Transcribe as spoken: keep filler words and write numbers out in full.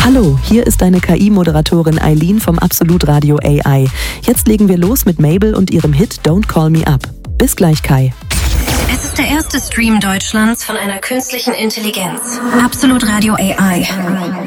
Hallo, hier ist deine K I-Moderatorin Eileen vom Absolut Radio A I. Jetzt legen wir los mit Mabel und ihrem Hit Don't Call Me Up. Bis gleich, Kai. Es ist der erste Stream Deutschlands von einer künstlichen Intelligenz. Absolut Radio A I.